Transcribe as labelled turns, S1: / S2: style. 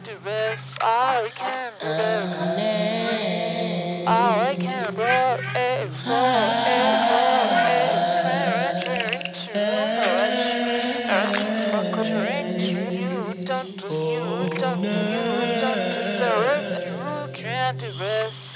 S1: can't do this. I can't do this. I can't do it. You don't deserve, you can't do this.